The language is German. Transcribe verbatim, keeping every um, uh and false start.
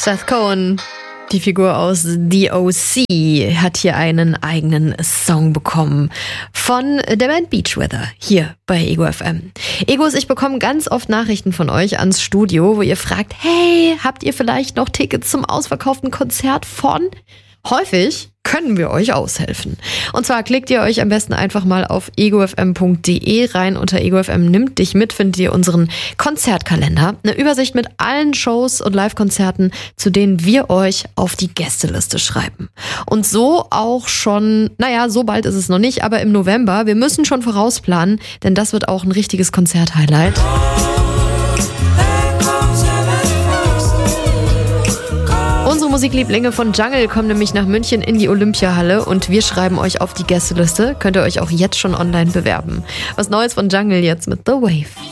Seth Cohen, die Figur aus The O C, hat hier einen eigenen Song bekommen von der Band Beach Weather hier bei Ego F M. Egos, ich bekomme ganz oft Nachrichten von euch ans Studio, wo ihr fragt, hey, habt ihr vielleicht noch Tickets zum ausverkauften Konzert von? Häufig können wir euch aushelfen. Und zwar klickt ihr euch am besten einfach mal auf ego f m punkt d e rein. Unter Ego F M nimmt dich mit, findet ihr unseren Konzertkalender. Eine Übersicht mit allen Shows und Live-Konzerten, zu denen wir euch auf die Gästeliste schreiben. Und so auch schon, naja, so bald ist es noch nicht, aber im November. Wir müssen schon vorausplanen, denn das wird auch ein richtiges Konzert-Highlight. Unsere Musiklieblinge von Jungle kommen nämlich nach München in die Olympiahalle und wir schreiben euch auf die Gästeliste. Könnt ihr euch auch jetzt schon online bewerben. Was Neues von Jungle jetzt mit The Wave.